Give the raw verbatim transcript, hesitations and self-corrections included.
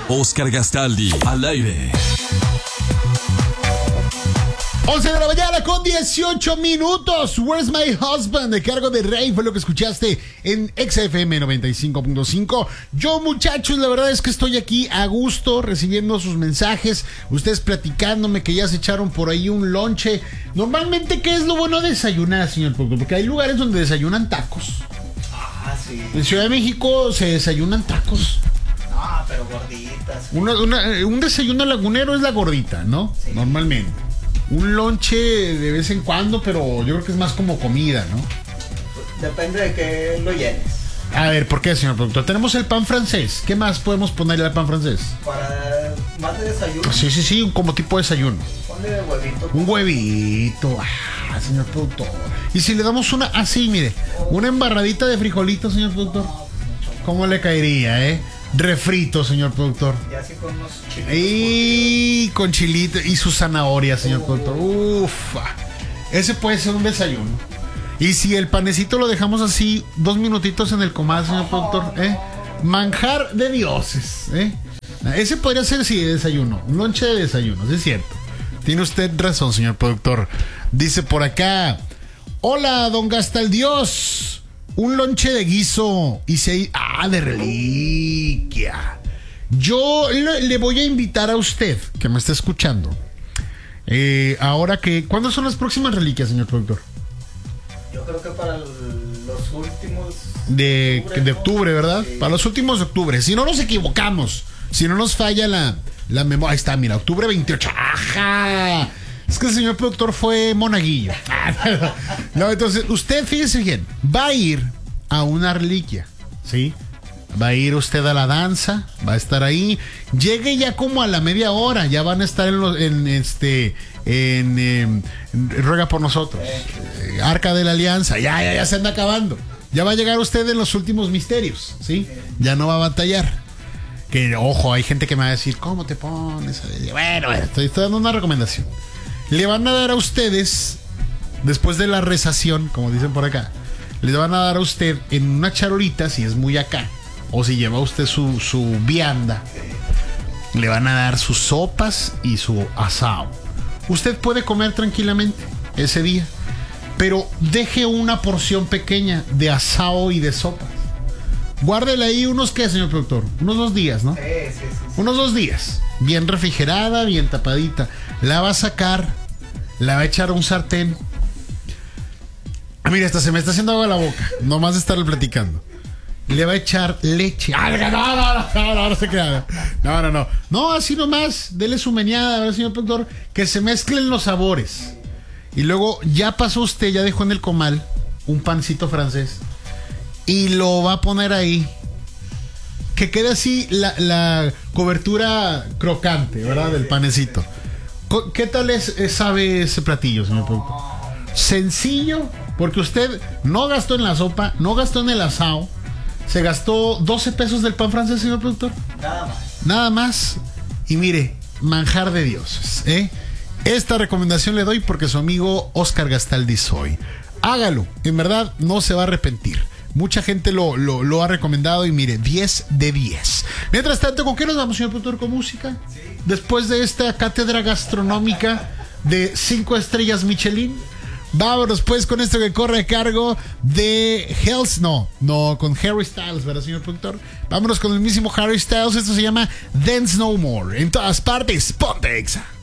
Oscar Gastaldi, al aire. once de la mañana con dieciocho minutos. Where's My Husband, de cargo de Rey, fue lo que escuchaste en X F M noventa y cinco punto cinco. Yo, muchachos, la verdad es que estoy aquí a gusto recibiendo sus mensajes, ustedes platicándome que ya se echaron por ahí un lonche. Normalmente, ¿qué es lo bueno de desayunar, señor productor? Porque hay lugares donde desayunan tacos. Ah, sí. En Ciudad de México se desayunan tacos. Ah, pero gorditas. Una, una, un desayuno lagunero es la gordita, ¿no? Sí. Normalmente. Un lonche de vez en cuando, pero yo creo que es más como comida, ¿no? Depende de que lo llenes. A ver, ¿por qué, señor productor? Tenemos el pan francés. ¿Qué más podemos ponerle al pan francés? Para más de desayuno. Sí, sí, sí, como tipo de desayuno. Ponle huevito. Un huevito. Ah, señor productor. Y si le damos una así, mire, una embarradita de frijolitos, señor productor. ¿Cómo le caería, eh? Refrito, señor productor. Y así con unos chilitos. Y con chilito y su zanahoria, señor productor. Ufa. Ese puede ser un desayuno. Y si el panecito lo dejamos así dos minutitos en el comal, señor productor, ¿eh? Manjar de dioses, ¿eh? Ese podría ser, sí, de desayuno. Un lonche de desayuno, sí es cierto. Tiene usted razón, señor productor. Dice por acá: hola, don Gastaldios. Un lonche de guiso y se... Ah, de reliquia. Yo le, le voy a invitar a usted, que me está escuchando, eh, ahora que... ¿Cuándo son las próximas reliquias, señor productor? Yo creo que para el- los últimos... De, de octubre, ¿verdad? Sí. Para los últimos de octubre. Si no nos equivocamos, si no nos falla la, la memoria... Ahí está, mira, octubre veintiocho. ¡Ajá! Es que el señor productor fue monaguillo. No, entonces, usted, fíjese bien, va a ir a una reliquia, ¿sí? Va a ir usted a la danza, va a estar ahí. Llegue ya como a la media hora, ya van a estar en, los, en este, en, eh, en Ruega por Nosotros, eh, Arca de la Alianza, ya, ya, ya se anda acabando. Ya va a llegar usted en los últimos misterios, ¿sí? Ya no va a batallar. Que, ojo, hay gente que me va a decir, ¿cómo te pones? Bueno, bueno, estoy, estoy dando una recomendación. Le van a dar a ustedes, después de la rezación, como dicen por acá, le van a dar a usted en una charolita, si es muy acá, o si lleva usted su, su vianda, le van a dar sus sopas y su asado. Usted puede comer tranquilamente ese día, pero deje una porción pequeña de asado y de sopas. Guárdele ahí unos, ¿qué, señor productor? Unos dos días, ¿no? Sí, sí, sí, sí. Unos dos días. Bien refrigerada, bien tapadita. La va a sacar, la va a echar a un sartén. Ah, mira, hasta se me está haciendo agua la boca, nomás de estarle platicando. Le va a echar leche. Ah, no, no, no, no, no, no se crea. No, no, no. No, así nomás, dele su meneada, ¿verdad, señor productor? Que se mezclen los sabores. Y luego ya pasó usted, ya dejó en el comal un pancito francés. Y lo va a poner ahí. Que quede así la, la cobertura crocante, ¿verdad? Del panecito. ¿Qué tal es, sabe ese platillo, señor productor? Sencillo, porque usted no gastó en la sopa, no gastó en el asado. Se gastó doce pesos del pan francés, señor productor. Nada más. Nada más. Y mire, manjar de dioses, ¿eh? Esta recomendación le doy porque su amigo Oscar Gastaldi soy. Hágalo, en verdad no se va a arrepentir. Mucha gente lo, lo, lo ha recomendado y mire, diez de diez. Mientras tanto, ¿con qué nos vamos, señor productor? ¿Con música? Sí. Después de esta cátedra gastronómica de cinco estrellas Michelin, vámonos pues con esto que corre a cargo de Hells, no, no, con Harry Styles, ¿verdad, señor productor? Vámonos con el mismísimo Harry Styles. Esto se llama Dance No More. En todas partes, ponte Exa.